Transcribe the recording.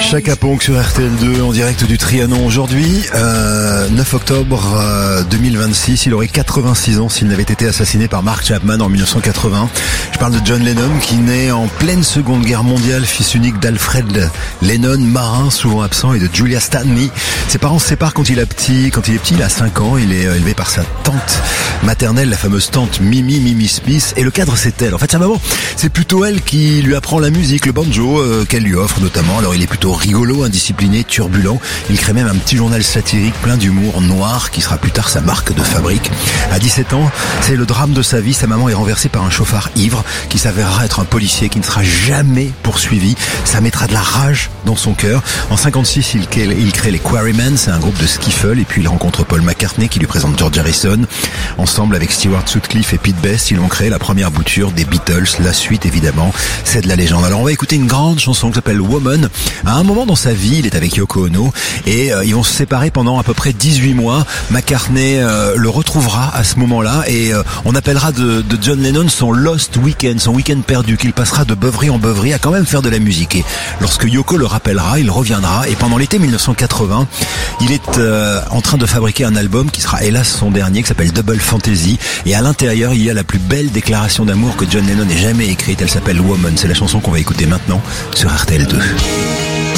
Chaka Ponk sur RTL2 en direct du Trianon aujourd'hui, 9 octobre 2026. Il aurait 86 ans s'il n'avait été assassiné par Mark Chapman en 1980. Je parle de John Lennon qui naît en pleine Seconde Guerre mondiale, fils unique d'Alfred Lennon, marin souvent absent, et de Julia Stanley. Ses parents se séparent quand il est petit, il a 5 ans. Il est élevé par sa tante maternelle, la fameuse tante Mimi Smith, et le cadre c'est elle. En fait, sa maman, c'est plutôt elle qui lui apprend la musique, le banjo, qu'elle lui offre notamment. Alors il est plutôt rigolo, indiscipliné, turbulent. Il crée même un petit journal satirique plein d'humour noir qui sera plus tard sa marque de fabrique. À 17 ans, c'est le drame de sa vie. Sa maman est renversée par un chauffard ivre qui s'avérera être un policier qui ne sera jamais poursuivi. Ça mettra de la rage dans son cœur. En 56, il crée les Quarrymen, c'est un groupe de skiffle, et puis il rencontre Paul McCartney qui lui présente George Harrison. Ensemble avec Stewart Sutcliffe et Pete Best, ils vont créer la première bouture des Beatles. La suite, évidemment, c'est de la légende. Alors on va écouter une grande chanson qui s'appelle Woman. À un moment dans sa vie, il est avec Yoko Ono et ils vont se séparer pendant à peu près 18 mois. McCartney le retrouvera à ce moment-là et on appellera de John Lennon son Lost Weekend, son week-end perdu, qu'il passera de beuverie en beuverie à quand même faire de la musique. Et lorsque Yoko le rappellera, il reviendra, et pendant l'été 1980, il est en train de fabriquer un album qui sera hélas son dernier, qui s'appelle Double Fantasy, et à l'intérieur il y a la plus belle déclaration d'amour que John Lennon ait jamais écrite. Elle s'appelle Woman. C'est la chanson qu'on va écouter maintenant sur RTL2.